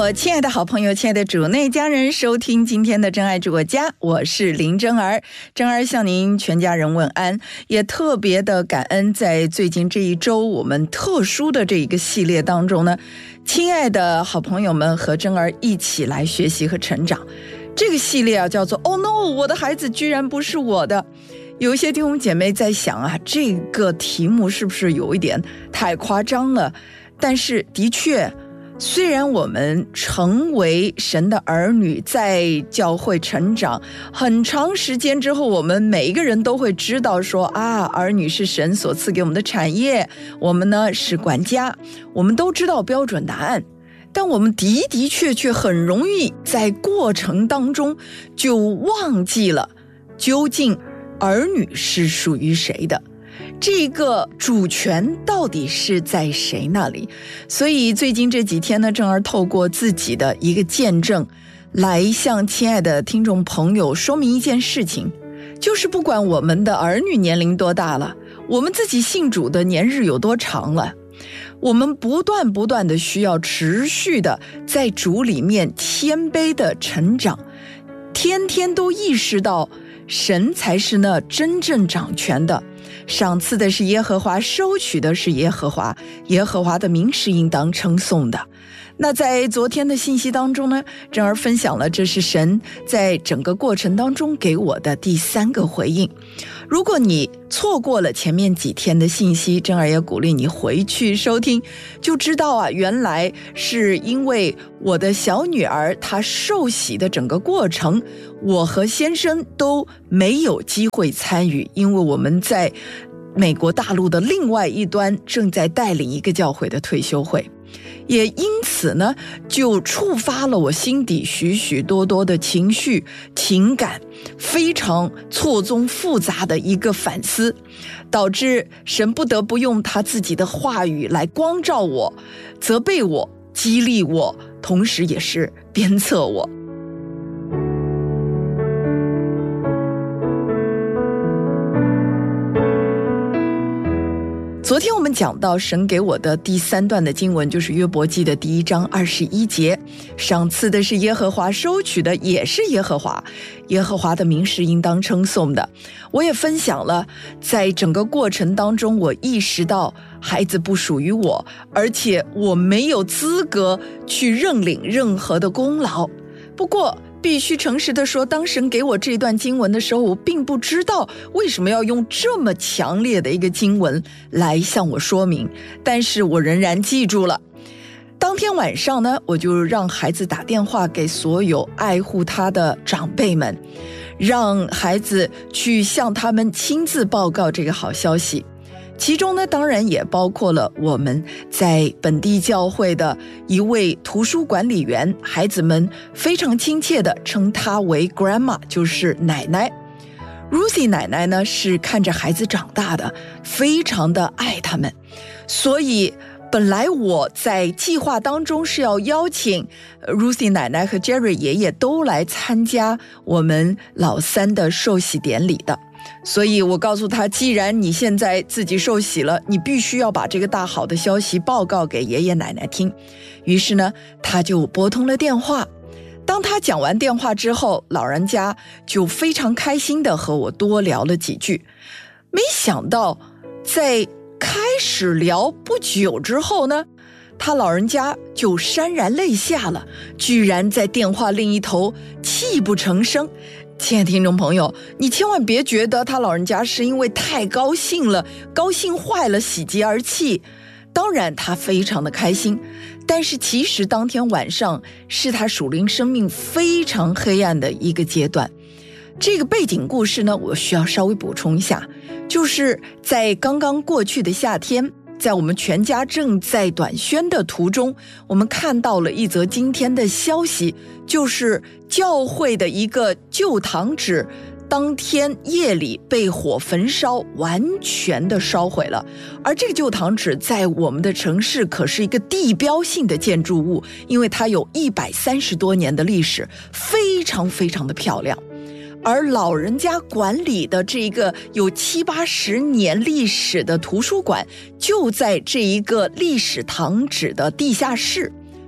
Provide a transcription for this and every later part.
我亲爱的好朋友，亲爱的主内家人，收听今天的真爱住我家，我是林真儿。真儿向您全家人问安，也特别的感恩，在最近这一周我们特殊的这一个系列当中呢，亲爱的好朋友们和真儿一起来学习和成长。这个系列叫做 Oh no， 我的孩子居然不是我的。有一些弟兄姐妹在想啊，这个题目是不是有一点太夸张了？但是的确，虽然我们成为神的儿女，在教会成长很长时间之后，我们每一个人都会知道说啊，儿女是神所赐给我们的产业，我们呢是管家，我们都知道标准答案。但我们的确很容易在过程当中就忘记了究竟儿女是属于谁的，这个主权到底是在谁那里？所以最近这几天呢，正儿透过自己的一个见证来向亲爱的听众朋友说明一件事情，就是不管我们的儿女年龄多大了，我们自己信主的年日有多长了，我们不断的需要持续的在主里面谦卑的成长，天天都意识到神才是那真正掌权的，赏赐的是耶和华，收取的是耶和华，耶和华的名是应当称颂的。那在昨天的信息当中呢，正儿分享了这是神在整个过程当中给我的第3个回应。如果你错过了前面几天的信息，正儿也鼓励你回去收听，就知道啊，原来是因为我的小女儿她受洗的整个过程，我和先生都没有机会参与，因为我们在美国大陆的另外一端正在带领一个教会的退休会，也因此呢，就触发了我心底许多的情绪情感，非常错综复杂的一个反思，导致神不得不用他自己的话语来光照我，责备我，激励我，同时也是鞭策我。昨天我们讲到神给我的第3段的经文，就是约伯记的第1章21节，赏赐的是耶和华，收取的也是耶和华，耶和华的名是应当称颂的。我也分享了在整个过程当中，我意识到孩子不属于我，而且我没有资格去认领任何的功劳。不过必须诚实地说，当神给我这段经文的时候，我并不知道为什么要用这么强烈的一个经文来向我说明，但是我仍然记住了。当天晚上呢，我就让孩子打电话给所有爱护他的长辈们，让孩子去向他们亲自报告这个好消息。其中呢，当然也包括了我们在本地教会的一位图书管理员，孩子们非常亲切地称她为 grandma， 就是奶奶。Ruthie 奶奶呢是看着孩子长大的，非常的爱他们，所以本来我在计划当中是要邀请 Ruthie 奶奶和 Jerry 爷爷都来参加我们老3的受洗典礼的。所以我告诉他，既然你现在自己受洗了，你必须要把这个大好的消息报告给爷爷奶奶听。于是呢，他就拨通了电话。当他讲完电话之后，老人家就非常开心地和我多聊了几句。没想到在开始聊不久之后呢，他老人家就潸然泪下了，居然在电话另一头泣不成声。亲爱的听众朋友，你千万别觉得他老人家是因为太高兴了，高兴坏了，喜极而泣。当然他非常的开心，但是其实当天晚上是他属灵生命非常黑暗的一个阶段。这个背景故事呢，我需要稍微补充一下，就是在刚刚过去的夏天，在我们全家正在短宣的途中，我们看到了一则惊天的消息，就是教会的一个旧堂址当天夜里被火焚烧，完全的烧毁了。而这个旧堂址在我们的城市可是一个地标性的建筑物，因为它有130多年的历史，非常的漂亮。而老人家管理的这个有70-80年历史的图书馆，就在这一个历史堂址的地下室，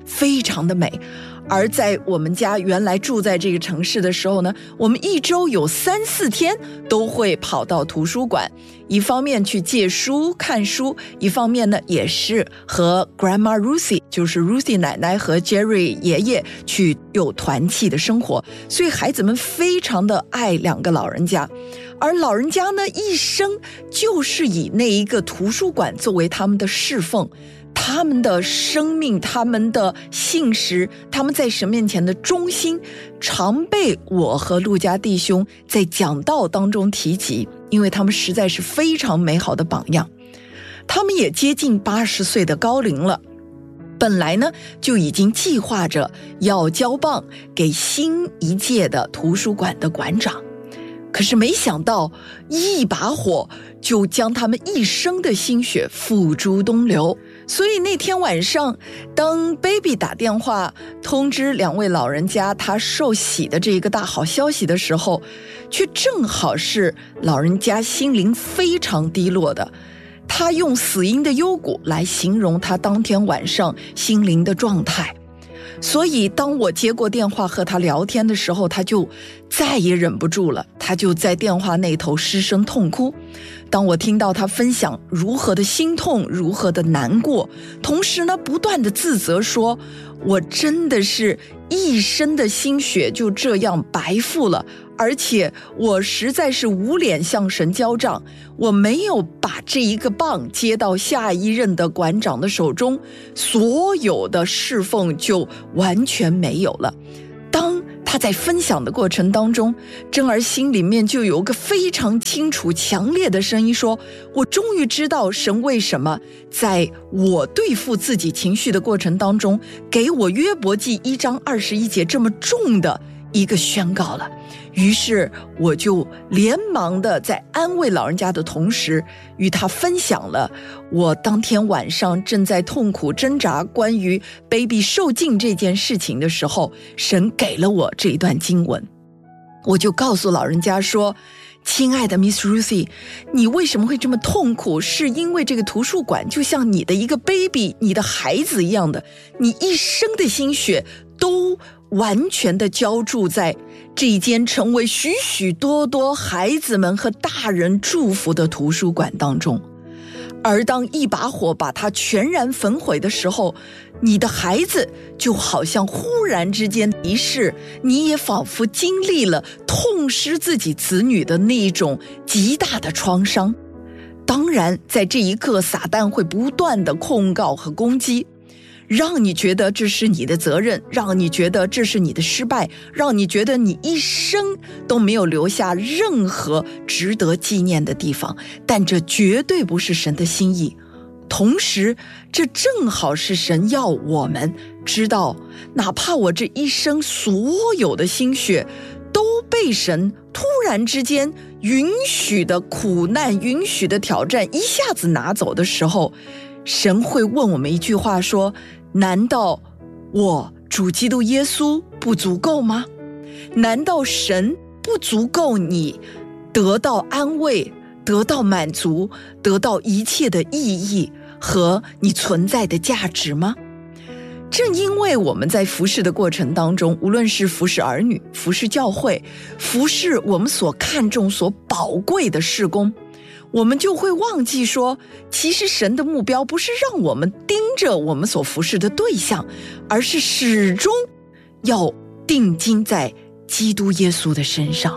非常的美。而在我们家原来住在这个城市的时候呢，我们一周有3-4天都会跑到图书馆，一方面去借书看书，一方面呢也是和 Grandma Ruthie， 就是 Ruthie 奶奶和 Jerry 爷爷去有团契的生活，所以孩子们非常的爱2个老人家。而老人家呢，一生就是以那一个图书馆作为他们的侍奉，他们的生命，他们的信实，他们在神面前的忠心，常被我和陆家弟兄在讲道当中提及，因为他们实在是非常美好的榜样。他们也接近80岁的高龄了，本来呢就已经计划着要交棒给新一届的图书馆的馆长，可是没想到一把火就将他们一生的心血付诸东流。所以那天晚上，当 baby 打电话通知2位老人家他受洗的这个大好消息的时候，却正好是老人家心灵非常低落的，他用死荫的幽谷来形容他当天晚上心灵的状态。所以当我接过电话和他聊天的时候，他就再也忍不住了，他就在电话那头失声痛哭。当我听到他分享如何的心痛，如何的难过，同时呢不断的自责说，我真的是一生的心血就这样白付了，而且我实在是无脸向神交账，我没有把这一个棒接到下一任的馆长的手中，所有的侍奉就完全没有了。当他在分享的过程当中，珍儿心里面就有个非常清楚强烈的声音说，我终于知道神为什么在我对付自己情绪的过程当中，给我约伯记1章21节这么重的一个宣告了。于是我就连忙的在安慰老人家的同时，与他分享了我当天晚上正在痛苦挣扎关于 baby 受尽这件事情的时候，神给了我这一段经文。我就告诉老人家说，亲爱的 Miss Ruthie， 你为什么会这么痛苦？是因为这个图书馆就像你的一个 baby， 你的孩子一样的，你一生的心血都完全的浇筑在这一间成为许许多多孩子们和大人祝福的图书馆当中。而当一把火把它全然焚毁的时候，你的孩子就好像忽然之间离世，你也仿佛经历了痛失自己子女的那一种极大的创伤。当然在这一刻，撒旦会不断的控告和攻击，让你觉得这是你的责任，让你觉得这是你的失败，让你觉得你一生都没有留下任何值得纪念的地方，但这绝对不是神的心意。同时这正好是神要我们知道，哪怕我这一生所有的心血都被神突然之间允许的苦难，允许的挑战一下子拿走的时候，神会问我们一句话说，难道我主基督耶稣不足够吗？难道神不足够你得到安慰，得到满足，得到一切的意义和你存在的价值吗？正因为我们在服侍的过程当中，无论是服侍儿女，服侍教会，服侍我们所看重所宝贵的事工，我们就会忘记说，其实神的目标不是让我们盯着我们所服侍的对象，而是始终要定睛在基督耶稣的身上。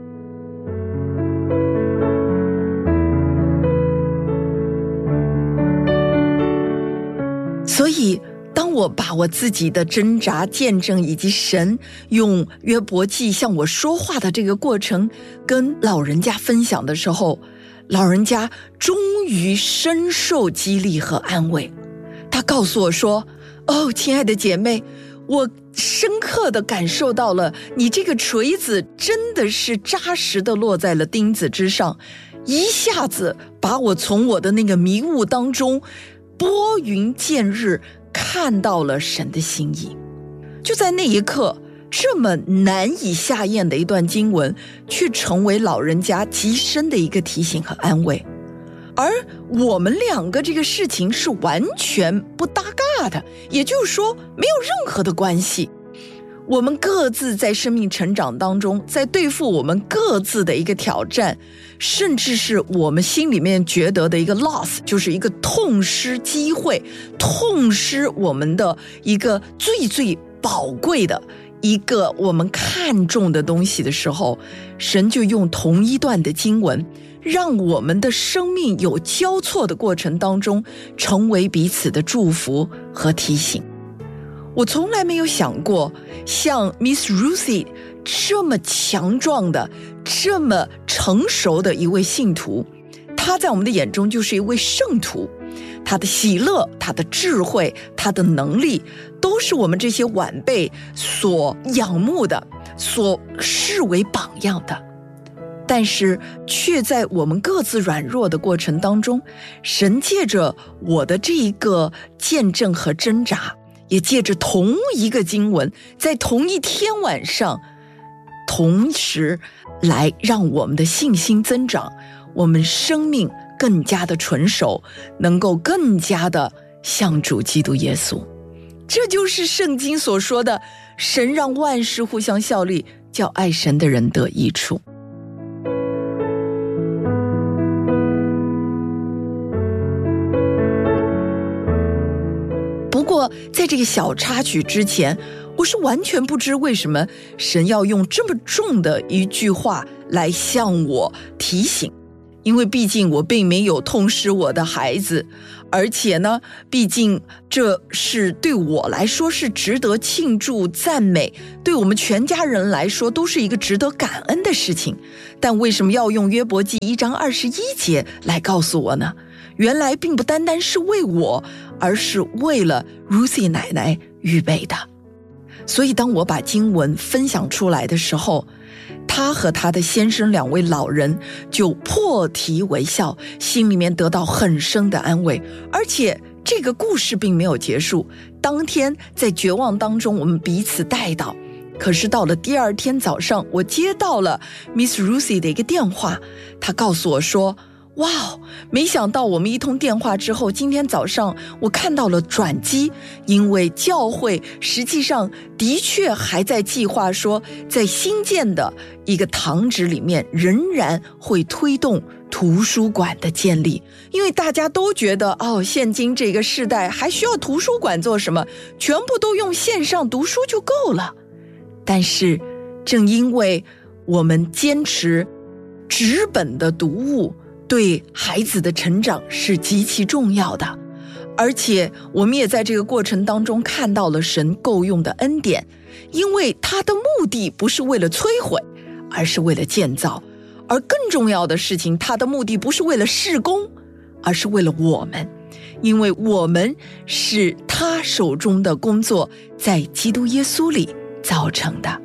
所以当我把我自己的挣扎见证，以及神用约伯记向我说话的这个过程跟老人家分享的时候，老人家终于深受激励和安慰。他告诉我说，哦，亲爱的姐妹，我深刻地感受到了你这个锤子真的是扎实地落在了钉子之上，一下子把我从我的那个迷雾当中拨云见日，看到了神的心意。就在那一刻，这么难以下咽的一段经文却成为老人家极深的一个提醒和安慰。 而我们两个这个事情是完全不搭嘎的，也就是说没有任何的关系。我们各自在生命成长当中，在对付我们各自的一个挑战，甚至是我们心里面觉得的一个 loss， 就是一个痛失机会，痛失我们的一个最最宝贵的一个我们看重的东西的时候，神就用同一段的经文，让我们的生命有交错的过程当中，成为彼此的祝福和提醒。我从来没有想过像 Miss Ruthie 这么强壮的，这么成熟的一位信徒，她在我们的眼中就是一位圣徒，她的喜乐，她的智慧，她的能力，都是我们这些晚辈所仰慕的，所视为榜样的。但是却在我们各自软弱的过程当中，神借着我的这一个见证和挣扎，也借着同一个经文，在同一天晚上，同时来让我们的信心增长，我们生命更加的纯熟，能够更加的像主基督耶稣。这就是圣经所说的，神让万事互相效力，叫爱神的人得益处。不过在这个小插曲之前，我是完全不知为什么神要用这么重的一句话来向我提醒，因为毕竟我并没有痛失我的孩子，而且呢，毕竟这是对我来说是值得庆祝赞美，对我们全家人来说都是一个值得感恩的事情。但为什么要用约伯记1章21节来告诉我呢？原来并不单单是为我，而是为了 Ruthie 奶奶预备的。所以当我把经文分享出来的时候，她和她的先生2位老人就破涕为笑，心里面得到很深的安慰。而且这个故事并没有结束，当天在绝望当中我们彼此带祷，可是到了第2天早上，我接到了 Miss Ruthie 的一个电话，她告诉我说，哇，没想到我们一通电话之后，今天早上我看到了转机，因为教会实际上的确还在计划说，在新建的一个堂址里面仍然会推动图书馆的建立，因为大家都觉得现今这个时代还需要图书馆做什么，全部都用线上读书就够了。但是正因为我们坚持纸本的读物，对孩子的成长是极其重要的，而且我们也在这个过程当中看到了神够用的恩典，因为他的目的不是为了摧毁，而是为了建造，而更重要的事情，他的目的不是为了事工，而是为了我们，因为我们是他手中的工作，在基督耶稣里造成的。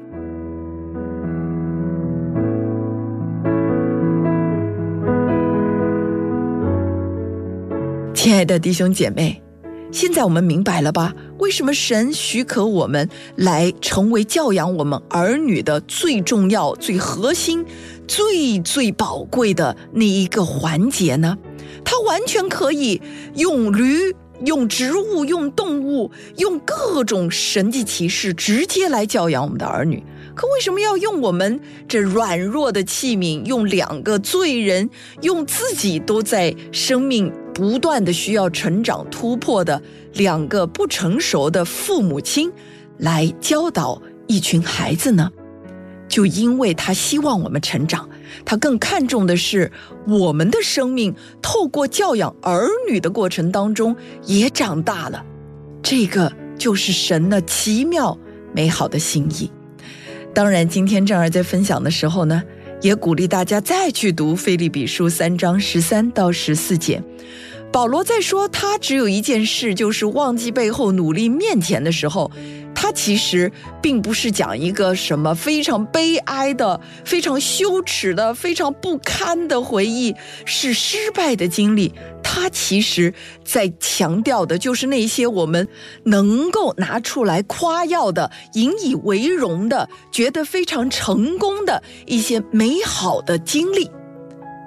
亲爱的弟兄姐妹，现在我们明白了吧？为什么神许可我们来成为教养我们儿女的最重要、最核心、最最宝贵的那一个环节呢？他完全可以用驴、用植物、用动物、用各种神迹奇事直接来教养我们的儿女，可为什么要用我们这软弱的器皿，用2个罪人，用自己都在生命不断的需要成长突破的2个不成熟的父母亲来教导一群孩子呢？就因为他希望我们成长，他更看重的是我们的生命透过教养儿女的过程当中也长大了，这个就是神的奇妙美好的心意。当然今天正儿在分享的时候呢，也鼓励大家再去读腓立比书3章13到14节。保罗在说他只有一件事，就是忘记背后努力面前的时候，他其实并不是讲一个什么非常悲哀的、非常羞耻的、非常不堪的回忆，是失败的经历。他其实在强调的就是那些我们能够拿出来夸耀的、引以为荣的、觉得非常成功的一些美好的经历。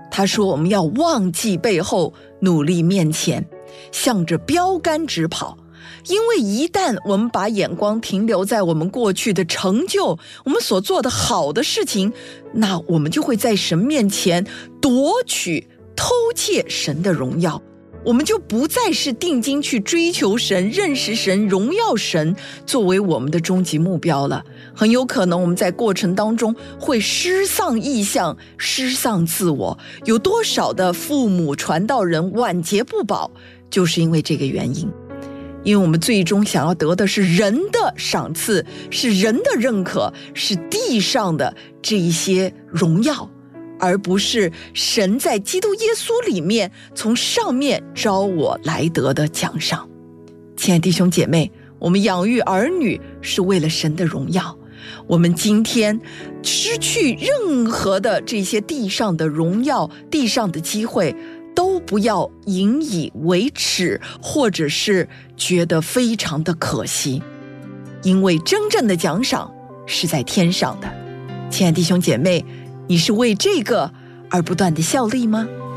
他说我们要忘记背后，努力面前，向着标杆直跑。因为一旦我们把眼光停留在我们过去的成就，我们所做的好的事情，那我们就会在神面前夺取、偷窃神的荣耀。我们就不再是定睛去追求神、认识神、荣耀神作为我们的终极目标了。很有可能我们在过程当中会失丧意向、失丧自我。有多少的父母传道人晚节不保，就是因为这个原因。因为我们最终想要得的是人的赏赐，是人的认可，是地上的这一些荣耀，而不是神在基督耶稣里面从上面招我来得的奖赏。亲爱的弟兄姐妹，我们养育儿女是为了神的荣耀。我们今天失去任何的这些地上的荣耀、地上的机会，都不要引以为耻，或者是觉得非常的可惜，因为真正的奖赏是在天上的。亲爱的弟兄姐妹，你是为这个而不断的效力吗？